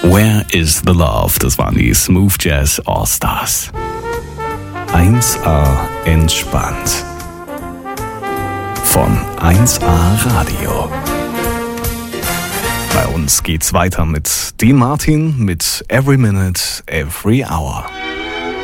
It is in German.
Where is the Love? Das waren die Smooth Jazz All-Stars. 1A entspannt. Von 1A Radio. Bei uns geht's weiter mit Dean Martin mit Every Minute, Every Hour.